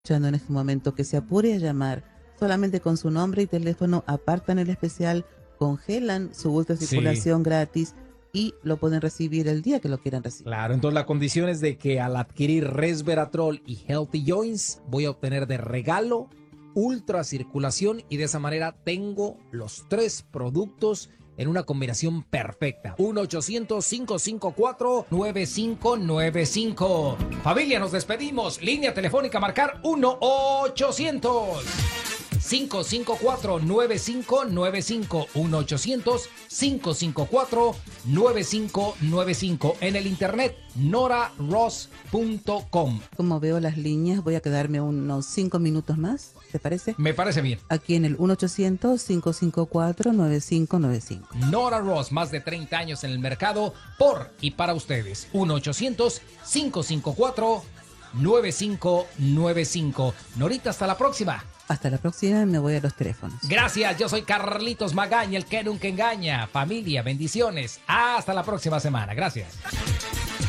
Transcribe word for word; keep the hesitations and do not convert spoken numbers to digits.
escuchando en este momento, que se apure a llamar. Solamente con su nombre y teléfono apartan el especial, congelan su ultra Sí. circulación gratis y lo pueden recibir el día que lo quieran recibir. Claro, entonces la condición es de que al adquirir Resveratrol y Healthy Joints voy a obtener de regalo ultra circulación y de esa manera tengo los tres productos en una combinación perfecta. uno ochocientos, cinco cinco cuatro, nueve cinco nueve cinco. Familia, nos despedimos. Línea telefónica a marcar uno ochocientos, cinco cinco cuatro, nueve cinco nueve cinco. uno ochocientos, cinco cinco cuatro, nueve cinco nueve cinco. En el internet nora ross punto com. Como veo las líneas, voy a quedarme unos cinco minutos más, ¿te parece? Me parece bien. Aquí en el uno ochocientos, cinco cinco cuatro, nueve cinco nueve cinco. Nora Ross, más de treinta años en el mercado, por y para ustedes. uno ochocientos, cinco cinco cuatro, nueve cinco nueve cinco. Norita, hasta la próxima. Hasta la próxima, me voy a los teléfonos. Gracias, yo soy Carlitos Magaña, el que nunca engaña. Familia, bendiciones. Hasta la próxima semana. Gracias.